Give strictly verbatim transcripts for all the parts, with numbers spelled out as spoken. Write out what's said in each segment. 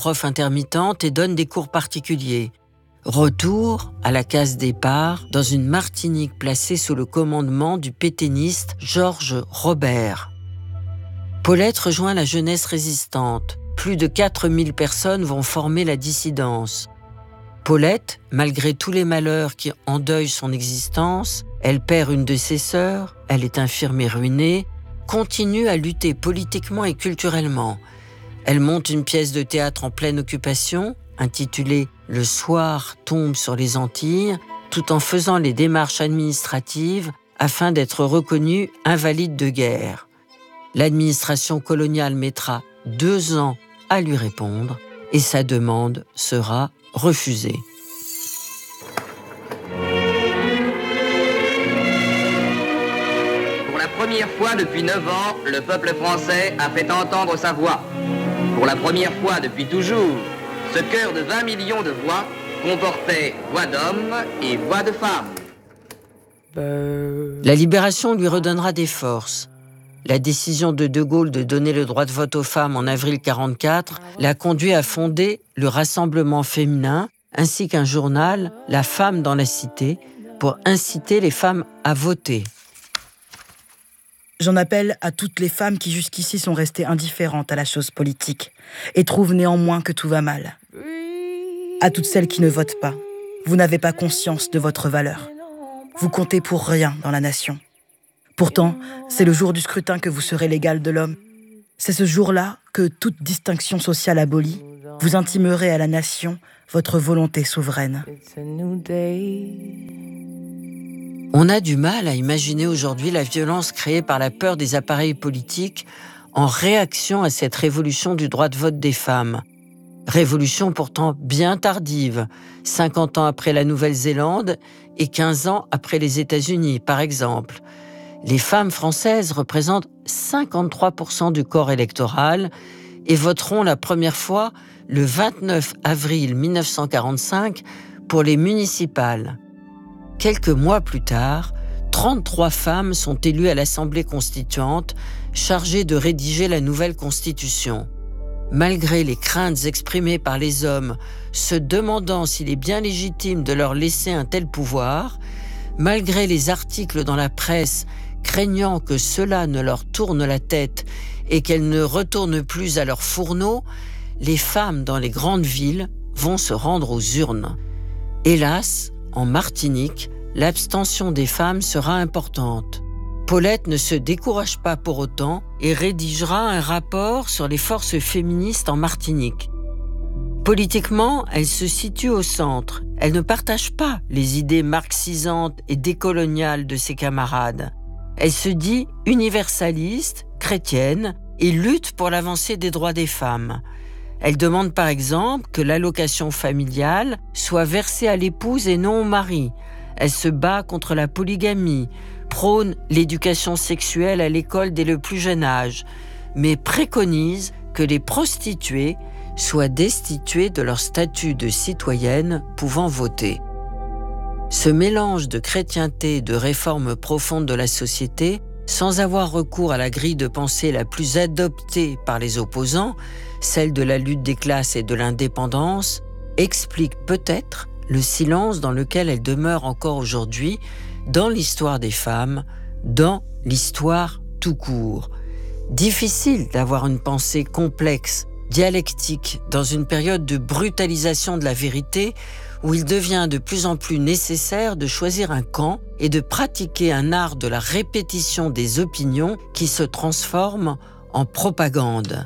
prof intermittente et donne des cours particuliers. Retour à la case départ dans une Martinique placée sous le commandement du pétainiste Georges Robert. Paulette rejoint la jeunesse résistante. Plus de quatre mille personnes vont former la dissidence. Paulette, malgré tous les malheurs qui endeuillent son existence, elle perd une de ses sœurs, elle est infirmée ruinée, continue à lutter politiquement et culturellement. Elle monte une pièce de théâtre en pleine occupation, intitulée « Le soir tombe sur les Antilles », tout en faisant les démarches administratives afin d'être reconnue invalide de guerre. L'administration coloniale mettra deux ans à lui répondre et sa demande sera refusée. Pour la première fois depuis neuf ans, le peuple français a fait entendre sa voix. Pour la première fois depuis toujours, ce chœur de vingt millions de voix comportait voix d'hommes et voix de femmes. La libération lui redonnera des forces. La décision de De Gaulle de donner le droit de vote aux femmes en avril quarante-quatre l'a conduit à fonder le Rassemblement féminin ainsi qu'un journal, La Femme dans la Cité, pour inciter les femmes à voter. J'en appelle à toutes les femmes qui jusqu'ici sont restées indifférentes à la chose politique et trouvent néanmoins que tout va mal. À toutes celles qui ne votent pas, vous n'avez pas conscience de votre valeur. Vous comptez pour rien dans la nation. Pourtant, c'est le jour du scrutin que vous serez l'égal de l'homme. C'est ce jour-là que, toute distinction sociale abolie, vous intimerez à la nation votre volonté souveraine. On a du mal à imaginer aujourd'hui la violence créée par la peur des appareils politiques en réaction à cette révolution du droit de vote des femmes. Révolution pourtant bien tardive, cinquante ans après la Nouvelle-Zélande et quinze ans après les États-Unis, par exemple. Les femmes françaises représentent cinquante-trois pour cent du corps électoral et voteront la première fois le vingt-neuf avril mille neuf cent quarante-cinq pour les municipales. Quelques mois plus tard, trente-trois femmes sont élues à l'Assemblée constituante, chargées de rédiger la nouvelle Constitution. Malgré les craintes exprimées par les hommes, se demandant s'il est bien légitime de leur laisser un tel pouvoir, malgré les articles dans la presse craignant que cela ne leur tourne la tête et qu'elles ne retournent plus à leur fourneau, les femmes dans les grandes villes vont se rendre aux urnes. Hélas, en Martinique, l'abstention des femmes sera importante. Paulette ne se décourage pas pour autant et rédigera un rapport sur les forces féministes en Martinique. Politiquement, elle se situe au centre. Elle ne partage pas les idées marxisantes et décoloniales de ses camarades. Elle se dit universaliste, chrétienne et lutte pour l'avancée des droits des femmes. Elle demande par exemple que l'allocation familiale soit versée à l'épouse et non au mari. Elle se bat contre la polygamie, prône l'éducation sexuelle à l'école dès le plus jeune âge, mais préconise que les prostituées soient destituées de leur statut de citoyennes pouvant voter. Ce mélange de chrétienté et de réforme profonde de la société, sans avoir recours à la grille de pensée la plus adoptée par les opposants, celle de la lutte des classes et de l'indépendance, explique peut-être le silence dans lequel elle demeure encore aujourd'hui, dans l'histoire des femmes, dans l'histoire tout court. Difficile d'avoir une pensée complexe, dialectique, dans une période de brutalisation de la vérité où il devient de plus en plus nécessaire de choisir un camp et de pratiquer un art de la répétition des opinions qui se transforme en propagande.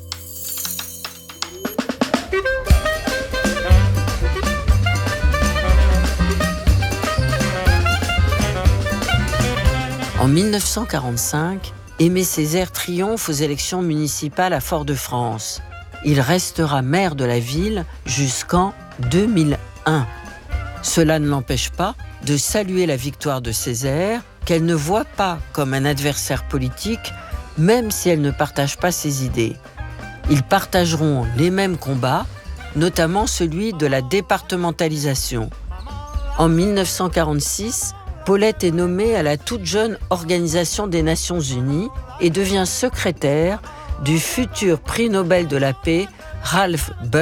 En mille neuf cent quarante-cinq, Aimé Césaire triomphe aux élections municipales à Fort-de-France. Il restera maire de la ville jusqu'en deux mille un. Cela ne l'empêche pas de saluer la victoire de Césaire, qu'elle ne voit pas comme un adversaire politique, même si elle ne partage pas ses idées. Ils partageront les mêmes combats, notamment celui de la départementalisation. En mille neuf cent quarante-six, Paulette est nommée à la toute jeune Organisation des Nations Unies et devient secrétaire du futur prix Nobel de la paix Ralph Bunche.